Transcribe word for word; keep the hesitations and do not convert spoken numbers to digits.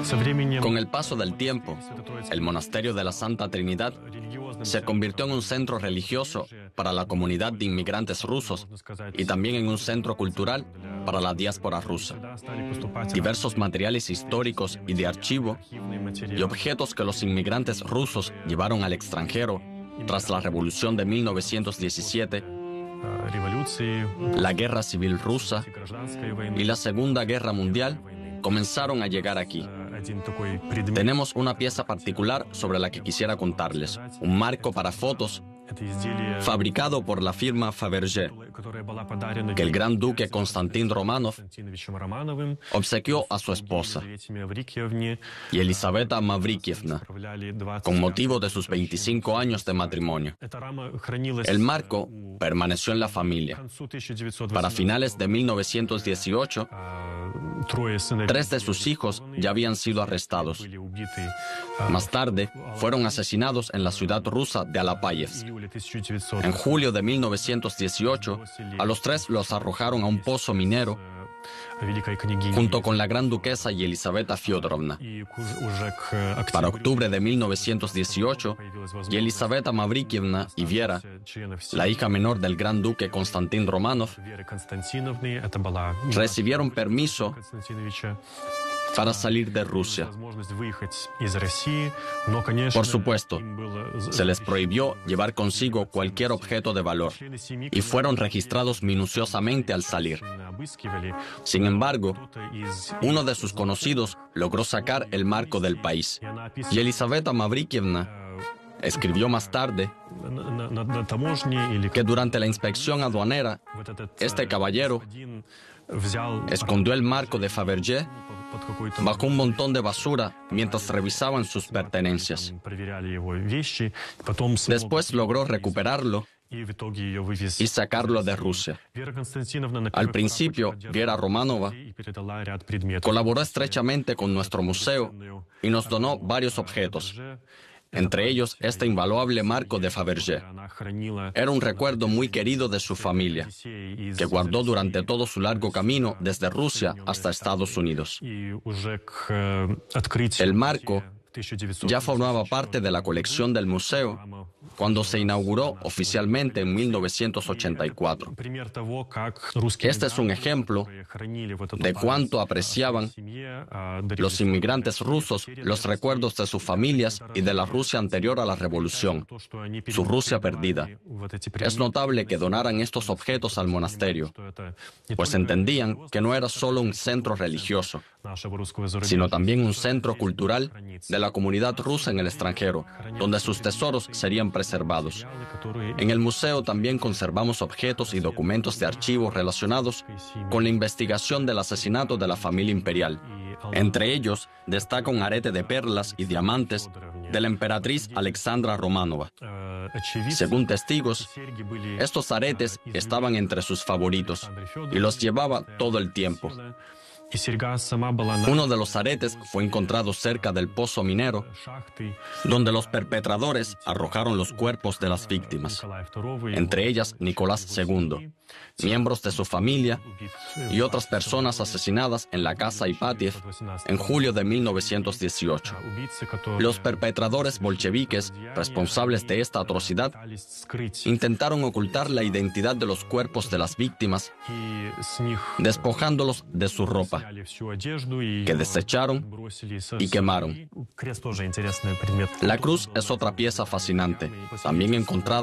Con el paso del tiempo, el monasterio de la Santa Trinidad se convirtió en un centro religioso para la comunidad de inmigrantes rusos y también en un centro cultural para la diáspora rusa. Diversos materiales históricos y de archivo y objetos que los inmigrantes rusos llevaron al extranjero tras la Revolución de mil novecientos diecisiete, la Guerra Civil Rusa y la Segunda Guerra Mundial comenzaron a llegar aquí. Tenemos una pieza particular sobre la que quisiera contarles, un marco para fotos fabricado por la firma Fabergé, que el gran duque Konstantin Romanov obsequió a su esposa, Yelisaveta Mavrikievna, con motivo de sus veinticinco años de matrimonio. El marco permaneció en la familia. Para finales de mil novecientos dieciocho, tres de sus hijos ya habían sido arrestados. Más tarde, fueron asesinados en la ciudad rusa de Alapayevsk. En julio de mil novecientos dieciocho, a los tres los arrojaron a un pozo minero junto con la gran duquesa Yelisaveta Fyodorovna. Para octubre de mil novecientos dieciocho, Yelisaveta Mavrikievna y Viera, la hija menor del gran duque Konstantin Romanov, recibieron permiso para salir de Rusia. Por supuesto, se les prohibió llevar consigo cualquier objeto de valor y fueron registrados minuciosamente al salir. Sin embargo, uno de sus conocidos logró sacar el marco del país. Yelisaveta Mavrikievna escribió más tarde que durante la inspección aduanera, este caballero escondió el marco de Fabergé bajo un montón de basura mientras revisaban sus pertenencias. Después logró recuperarlo y sacarlo de Rusia. Al principio, Viera Romanova colaboró estrechamente con nuestro museo y nos donó varios objetos, entre ellos este invaluable marco de Fabergé. Era un recuerdo muy querido de su familia, que guardó durante todo su largo camino desde Rusia hasta Estados Unidos. El marco ya formaba parte de la colección del museo cuando se inauguró oficialmente en mil novecientos ochenta y cuatro. Este es un ejemplo de cuánto apreciaban los inmigrantes rusos los recuerdos de sus familias y de la Rusia anterior a la revolución, su Rusia perdida. Es notable que donaran estos objetos al monasterio, pues entendían que no era solo un centro religioso, sino también un centro cultural de la comunidad rusa en el extranjero, donde sus tesoros serían preservados. En el museo también conservamos objetos y documentos de archivo relacionados con la investigación del asesinato de la familia imperial. Entre ellos destaca un arete de perlas y diamantes de la emperatriz Alexandra Romanova. Según testigos, estos aretes estaban entre sus favoritos y los llevaba todo el tiempo. Uno de los aretes fue encontrado cerca del pozo minero, donde los perpetradores arrojaron los cuerpos de las víctimas, entre ellas Nicolás segundo, miembros de su familia y otras personas asesinadas en la casa Ipatiev en julio de mil novecientos dieciocho. Los perpetradores bolcheviques responsables de esta atrocidad intentaron ocultar la identidad de los cuerpos de las víctimas, despojándolos de su ropa, que desecharon y quemaron. La cruz es otra pieza fascinante, también encontrada